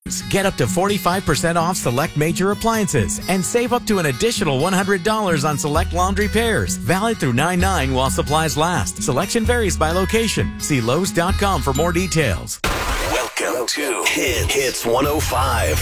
Get up to 45% off select major appliances and save up to an additional $100 on select laundry pairs. Valid through 9/9 while supplies last. Selection varies by location. See Lowe's.com for more details. Welcome to Hits 105.